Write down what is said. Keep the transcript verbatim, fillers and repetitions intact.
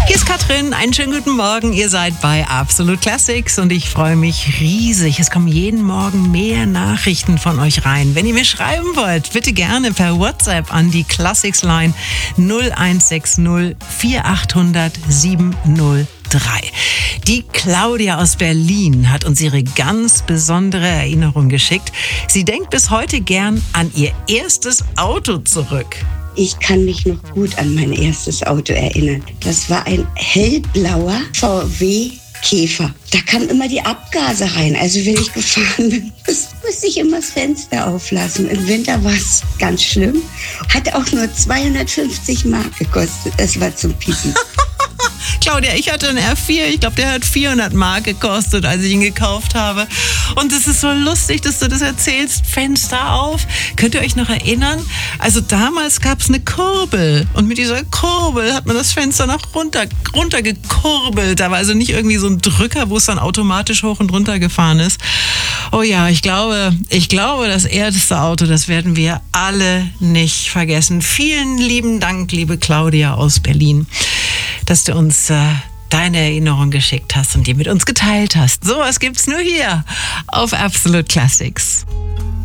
Hier ist Katrin, einen schönen guten Morgen. Ihr seid bei Absolute Classics und ich freue mich riesig. Es kommen jeden Morgen mehr Nachrichten von euch rein. Wenn ihr mir schreiben wollt, bitte gerne per WhatsApp an die Classics Line null eins sechs null vier acht null null sieben null drei. Die Claudia aus Berlin hat uns ihre ganz besondere Erinnerung geschickt. Sie denkt bis heute gern an ihr erstes Auto zurück. Ich kann mich noch gut an mein erstes Auto erinnern. Das war ein hellblauer V W Käfer. Da kamen immer die Abgase rein. Also wenn ich gefahren bin, musste ich immer das Fenster auflassen. Im Winter war es ganz schlimm. Hat auch nur zweihundertfünfzig Mark gekostet. Das war zum Piepen. Claudia, ich hatte einen R vier, ich glaube, der hat vierhundert Mark gekostet, als ich ihn gekauft habe. Und es ist so lustig, dass du das erzählst. Fenster auf. Könnt ihr euch noch erinnern? Also damals gab es eine Kurbel und mit dieser Kurbel hat man das Fenster noch runter, runter gekurbelt. Da war also nicht irgendwie so ein Drücker, wo es dann automatisch hoch und runter gefahren ist. Oh ja, ich glaube, ich glaube, das erste Auto, das werden wir alle nicht vergessen. Vielen lieben Dank, liebe Claudia aus Berlin, dass du uns äh, deine Erinnerung geschickt hast und die mit uns geteilt hast. Sowas gibt's nur hier auf Absolute Classics.